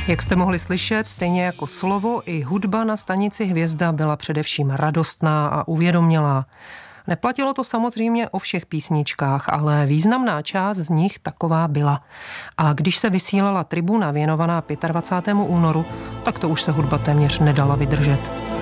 Jak jste mohli slyšet, stejně jako slovo, i hudba na stanici Hvězda byla především radostná a uvědomělá. Neplatilo to samozřejmě o všech písničkách, ale významná část z nich taková byla. A když se vysílala tribuna věnovaná 25. únoru, tak to už se hudba téměř nedala vydržet.